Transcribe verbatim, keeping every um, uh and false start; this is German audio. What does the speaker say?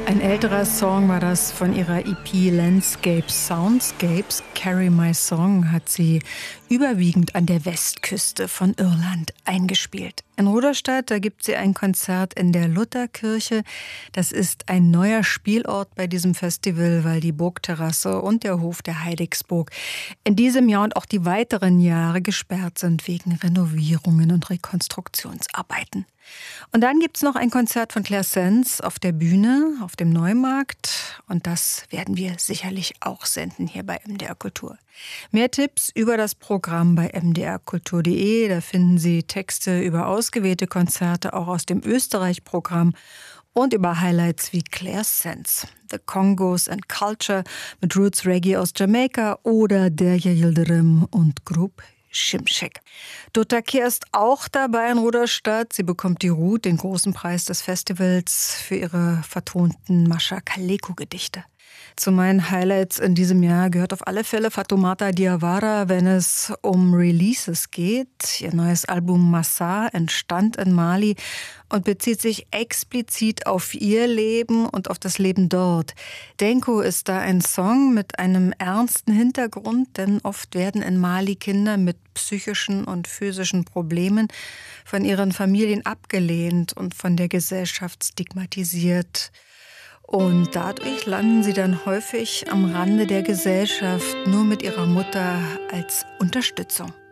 Ein älterer Song war das von ihrer E P Landscape Soundscapes. Carry My Song hat sie überwiegend an der Westküste von Irland eingespielt. In Rudolstadt, da gibt sie ein Konzert in der Lutherkirche. Das ist ein neuer Spielort bei diesem Festival, weil die Burgterrasse und der Hof der Heidigsburg in diesem Jahr und auch die weiteren Jahre gesperrt sind wegen Renovierungen und Rekonstruktionsarbeiten. Und dann gibt's noch ein Konzert von Claire Sands auf der Bühne, auf dem Neumarkt. Und das werden wir sicherlich auch senden hier bei M D R Kultur. Mehr Tipps über das Programm bei m d r kultur punkt d e. Da finden Sie Texte über ausgewählte Konzerte, auch aus dem Österreich-Programm und über Highlights wie Claire Sands, The Congos and Culture mit Roots Reggae aus Jamaika oder Derya Yildirim und Grup Şimşek. Dutta Kehr ist auch dabei in Rudolstadt. Sie bekommt die Ruth, den großen Preis des Festivals, für ihre vertonten Mascha Kaleko-Gedichte. Zu meinen Highlights in diesem Jahr gehört auf alle Fälle Fatoumata Diawara, wenn es um Releases geht. Ihr neues Album Massar entstand in Mali und bezieht sich explizit auf ihr Leben und auf das Leben dort. Denko ist da ein Song mit einem ernsten Hintergrund, denn oft werden in Mali Kinder mit psychischen und physischen Problemen von ihren Familien abgelehnt und von der Gesellschaft stigmatisiert. Und dadurch landen sie dann häufig am Rande der Gesellschaft, nur mit ihrer Mutter als Unterstützung.